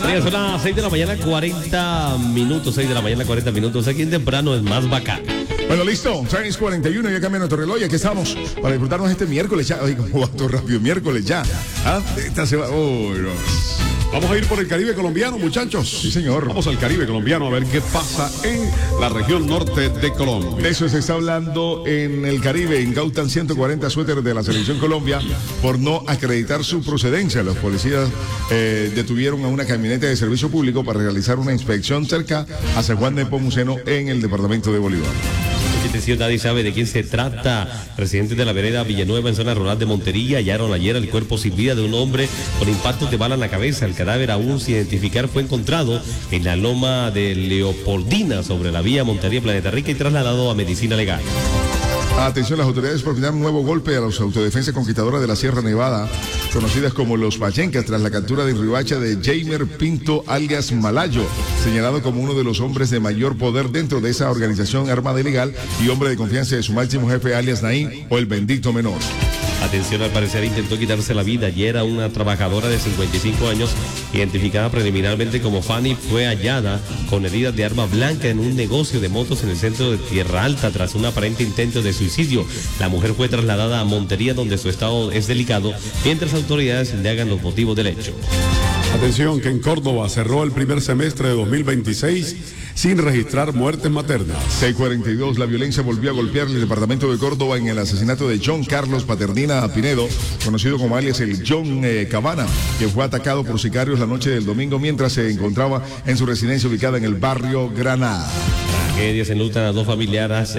Oiga, son las 6 de la mañana, 40 minutos. 6 de la mañana, 40 minutos. Aquí en temprano es más bacán. Bueno, listo, 6:41, ya cambia nuestro reloj, aquí estamos para disfrutarnos este miércoles ya. Oye, cómo va todo rápido, miércoles ya. ¿Ah? Esta se va. No. Vamos a ir por el Caribe colombiano, muchachos. Sí, señor. Vamos al Caribe colombiano a ver qué pasa en la región norte de Colombia. De eso se está hablando en el Caribe. Incautan 140 suéteres de la Selección Colombia por no acreditar su procedencia. Los policías detuvieron a una camioneta de servicio público para realizar una inspección cerca a San Juan de Nepomuceno en el departamento de Bolívar. Atención, nadie sabe de quién se trata. Residentes de la vereda Villanueva en zona rural de Montería hallaron ayer el cuerpo sin vida de un hombre con impactos de bala en la cabeza. El cadáver, aún sin identificar, fue encontrado en la loma de Leopoldina sobre la vía Montería-Planeta Rica y trasladado a medicina legal. Atención, las autoridades propinaron un nuevo golpe a los autodefensas conquistadoras de la Sierra Nevada, conocidas como los Pachencas, tras la captura de Riohacha de Jamer Pinto alias Malayo, señalado como uno de los hombres de mayor poder dentro de esa organización armada ilegal y hombre de confianza de su máximo jefe alias Naín o el bendito menor. Atención, al parecer intentó quitarse la vida ayer a una trabajadora de 55 años, identificada preliminarmente como Fanny, fue hallada con heridas de arma blanca en un negocio de motos en el centro de Tierra Alta tras un aparente intento de suicidio. La mujer fue trasladada a Montería, donde su estado es delicado, mientras autoridades indagan los motivos del hecho. Atención, que en Córdoba cerró el primer semestre de 2026 sin registrar muertes maternas. 6:42, la violencia volvió a golpear el departamento de Córdoba en el asesinato de John Carlos Paternina Pinedo, conocido como alias el John Cabana, que fue atacado por sicarios la noche del domingo mientras se encontraba en su residencia ubicada en el barrio Granada. Tragedias enlutan a dos familias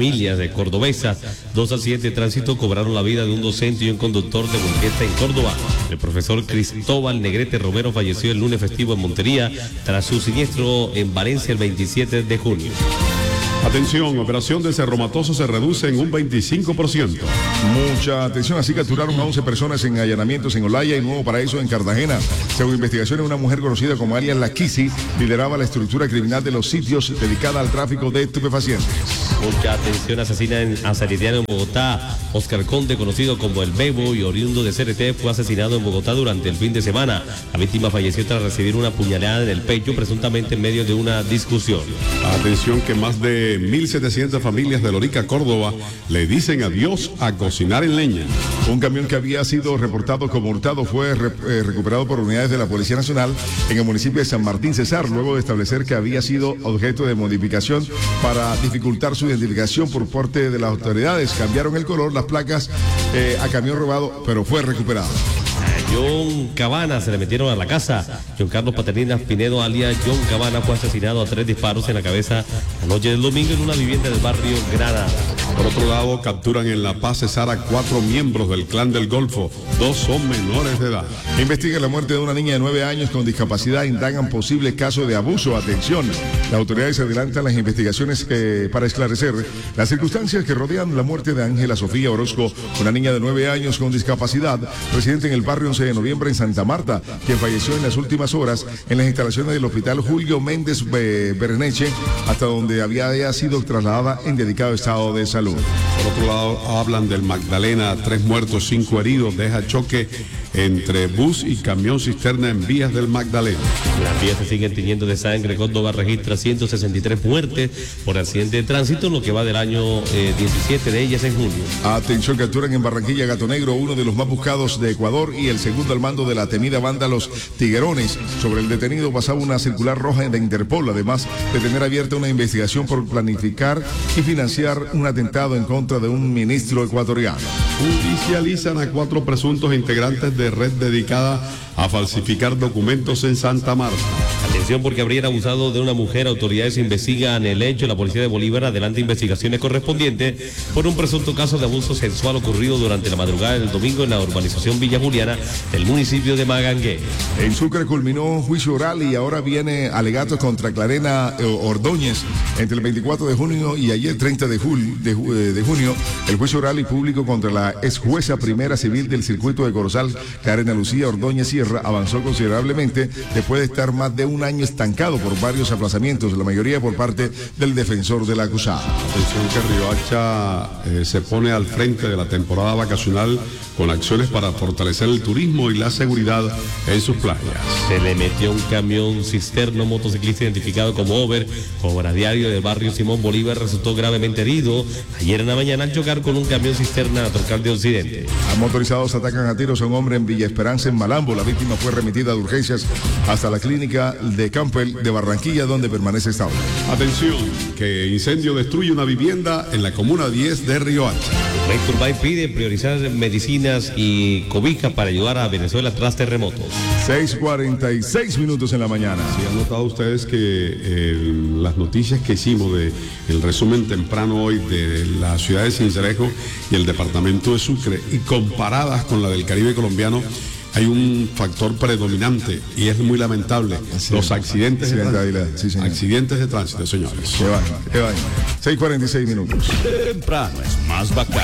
de cordobesas. Dos accidentes de tránsito cobraron la vida de un docente y un conductor de Monqueta en Córdoba. El profesor Cristóbal Negrete Romero falleció el lunes festivo en Montería tras su siniestro en Valencia el 27 de junio. Atención, operación de Cerro Matoso se reduce en un 25%. Mucha atención, así capturaron a 11 personas en allanamientos en Olaya y Nuevo Paraíso en Cartagena. Según investigaciones, una mujer conocida como alias La Kisi lideraba la estructura criminal de los sitios dedicada al tráfico de estupefacientes. Mucha atención, asesinan a Saliriano en Bogotá. Oscar Conde, conocido como El Bebo y oriundo de CRT, fue asesinado en Bogotá durante el fin de semana. La víctima falleció tras recibir una puñalada en el pecho, presuntamente en medio de una discusión. Atención, que más de 1.700 familias de Lorica, Córdoba, le dicen adiós a cocinar en leña. Un camión que había sido reportado como hurtado fue recuperado por unidades de la Policía Nacional en el municipio de San Martín Cesar, luego de establecer que había sido objeto de modificación para dificultar su identificación por parte de las autoridades. Cambiaron el color, las placas a camión robado, pero fue recuperado. John Cabana se le metieron a la casa. John Carlos Paternina Pinedo, alias John Cabana, fue asesinado a 3 disparos en la cabeza la noche del domingo en una vivienda del barrio Granada. Por otro lado, capturan en La Paz Cesar a 4 miembros del Clan del Golfo. 2 son menores de edad. Investigan la muerte de una niña de 9 años con discapacidad, indagan posible caso de abuso. Atención, las autoridades adelantan las investigaciones para esclarecer las circunstancias que rodean la muerte de Ángela Sofía Orozco, una niña de 9 años con discapacidad, residente en el barrio 11 de noviembre en Santa Marta, quien falleció en las últimas horas en las instalaciones del hospital Julio Méndez Berneche, hasta donde había sido trasladada en delicado estado de salud. Por otro lado, hablan del Magdalena, 3 muertos, 5 heridos, deja choque entre bus y camión cisterna en vías del Magdalena. Las vías se siguen tiñendo de sangre. Córdoba registra 163 muertes por accidente de tránsito, lo que va del año 17 de ellas en junio. Atención, capturan en Barranquilla Gato Negro, uno de los más buscados de Ecuador y el segundo al mando de la temida banda Los Tiguerones. Sobre el detenido pasaba una circular roja de Interpol, además de tener abierta una investigación por planificar y financiar un atentado en contra de un ministro ecuatoriano. Judicializan a 4 presuntos integrantes de red dedicada a falsificar documentos en Santa Marta. Atención, porque habrían abusado de una mujer. Autoridades investigan el hecho. La policía de Bolívar adelanta investigaciones correspondientes por un presunto caso de abuso sexual ocurrido durante la madrugada del domingo en la urbanización Villa Juliana del municipio de Magangué. En Sucre culminó un juicio oral y ahora viene alegatos contra Clarena Ordóñez. Entre el 24 de junio y ayer 30 de junio, el juicio oral y público contra la ex jueza primera civil del circuito de Corozal, Clarena Lucía Ordóñez Sierra, avanzó considerablemente después de estar más de un año año estancado por varios aplazamientos, la mayoría por parte del defensor del acusado. Atención que Riohacha se pone al frente de la temporada vacacional con acciones para fortalecer el turismo y la seguridad en sus playas. Se le metió un camión cisterno, motociclista identificado como Over, obra diario del barrio Simón Bolívar, resultó gravemente herido ayer en la mañana al chocar con un camión cisterna a Troncal de Occidente. A motorizados atacan a tiros a un hombre en Villa Esperanza, en Malambo. La víctima fue remitida de urgencias hasta la clínica de Campbell de Barranquilla, donde permanece estable. Atención, que incendio destruye una vivienda en la comuna 10 de Riohacha. Turbay pide priorizar medicinas y cobija para ayudar a Venezuela tras terremotos. 6:46 en la mañana. Sí, han notado ustedes que las noticias que hicimos de el resumen temprano hoy de la ciudad de Sincelejo y el departamento de Sucre, y comparadas con la del Caribe colombiano, hay un factor predominante y es muy lamentable: los accidentes de tránsito. Accidentes de tránsito, señores. Qué vaina. 6:46. Temprano es más bacano.